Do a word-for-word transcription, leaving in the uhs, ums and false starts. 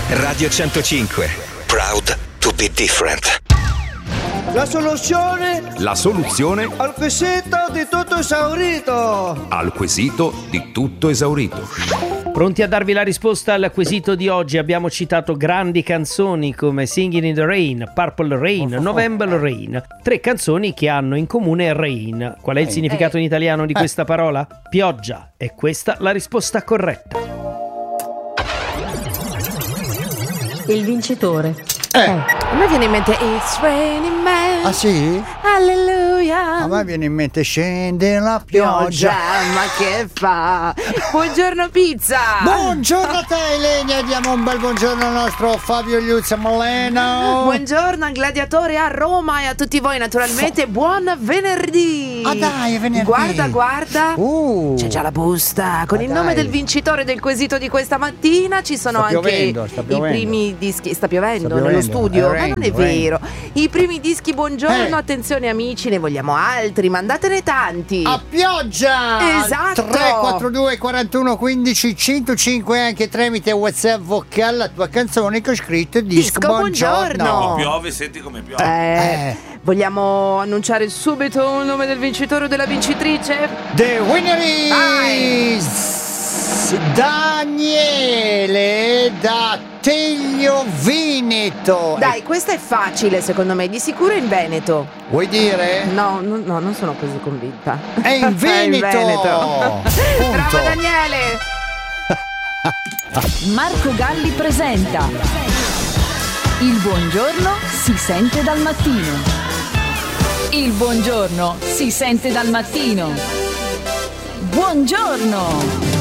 Radio centocinque. Proud to be different. La soluzione La soluzione al quesito di tutto esaurito. al quesito di tutto esaurito. Pronti a darvi la risposta al quesito di oggi? Abbiamo citato grandi canzoni come Singing in the Rain, Purple Rain, November Rain. Tre canzoni che hanno in comune rain. Qual è il significato in italiano di questa parola? Pioggia. E questa la risposta corretta. Il vincitore. Eh. A me viene in mente It's raining man. Ah sì? Alleluia. A me viene in mente scende la pioggia. Ma che fa? Buongiorno pizza. Buongiorno a te Ilenia, diamo un bel buongiorno al nostro Fabio Liuzza Moleno. Buongiorno al gladiatore a Roma e a tutti voi naturalmente. Buon venerdì. Ah dai, è venerdì. Guarda, guarda. Uh. C'è già la busta con Ah, il nome dai. del vincitore del quesito di questa mattina. Ci sono Sta anche piovendo, sta i piovendo. primi dischi. Sta piovendo Sta nello piovendo. studio, È ma non è rain, rain. vero. I primi dischi, buongiorno, Eh. attenzione amici, ne vogliamo altri, mandatene tanti. A pioggia! Esatto. tre quattro due quarantuno quindici centocinque anche tramite WhatsApp vocale la tua canzone che ho scritto disco, Disco buongiorno. Piove, senti come piove. Eh, Eh. Vogliamo annunciare subito il nome del vincitore o della vincitrice? The winner is Daniele da Teglio Veneto. Dai, questa è facile secondo me, di sicuro è in Veneto. Vuoi dire? No, no, no, non sono così convinta. È in Veneto. Bravo Punto. Daniele. Marco Galli presenta Il buongiorno si sente dal mattino. Il buongiorno si sente dal mattino. Buongiorno!